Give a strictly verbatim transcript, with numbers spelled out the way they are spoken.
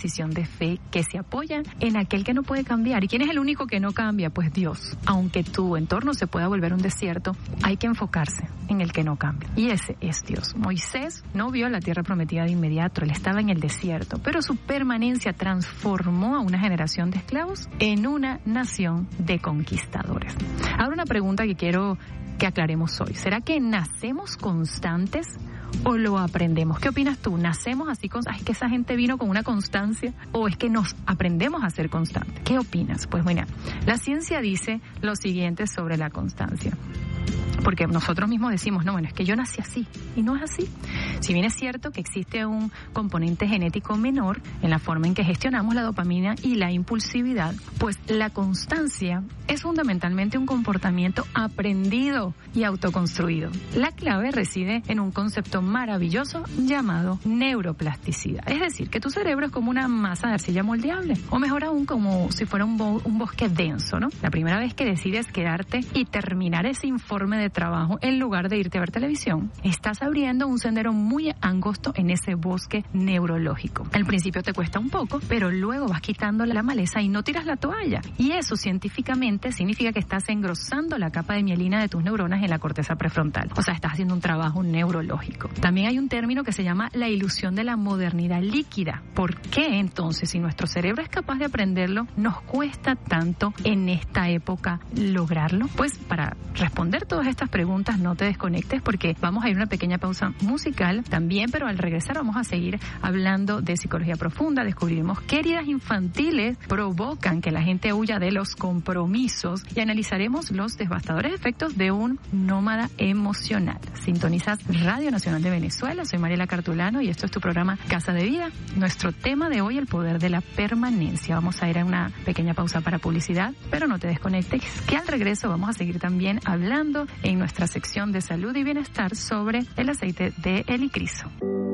decisión de fe que se apoya en aquel que no puede cambiar. ¿Y quién es el único que no cambia? Pues Dios. Aunque tu entorno se pueda volver un desierto, hay que enfocarse en el que no cambia. Y ese es Dios. Moisés no vio la tierra prometida de inmediato, él estaba en el desierto, pero su permanencia transformó a una generación de esclavos en una nación de conquistadores. Ahora una pregunta que quiero que aclaremos hoy. ¿Será que nacemos constantes o lo aprendemos? ¿Qué opinas tú? ¿Nacemos así con, ay, que esa gente vino con una constancia, o es que nos aprendemos a ser constantes? ¿Qué opinas? Pues mira, la ciencia dice lo siguiente sobre la constancia. Porque nosotros mismos decimos, no, bueno, es que yo nací así, y no es así. Si bien es cierto que existe un componente genético menor en la forma en que gestionamos la dopamina y la impulsividad, pues la constancia es fundamentalmente un comportamiento aprendido y autoconstruido. La clave reside en un concepto maravilloso llamado neuroplasticidad. Es decir, que tu cerebro es como una masa de arcilla moldeable, o mejor aún, como si fuera un, bo- un bosque denso, ¿no? La primera vez que decides quedarte y terminar ese informe de trabajo en lugar de irte a ver televisión, estás abriendo un sendero muy angosto en ese bosque neurológico. Al principio te cuesta un poco, pero luego vas quitando la maleza y no tiras la toalla. Y eso científicamente significa que estás engrosando la capa de mielina de tus neuronas en la corteza prefrontal. O sea, estás haciendo un trabajo neurológico. También hay un término que se llama la ilusión de la modernidad líquida. ¿Por qué entonces, si nuestro cerebro es capaz de aprenderlo, nos cuesta tanto en esta época lograrlo? Pues para responder todas estas preguntas, no te desconectes, porque vamos a ir a una pequeña pausa musical también, pero al regresar vamos a seguir hablando de psicología profunda. Descubriremos qué heridas infantiles provocan que la gente huya de los compromisos y analizaremos los devastadores efectos de un nómada emocional. Sintonizas Radio Nacional de Venezuela, soy Mariela Cartulano y esto es tu programa Casa de Vida. Nuestro tema de hoy, el poder de la permanencia. Vamos a ir a una pequeña pausa para publicidad, pero no te desconectes, que al regreso vamos a seguir también hablando en nuestra sección de salud y bienestar sobre el aceite de helicriso.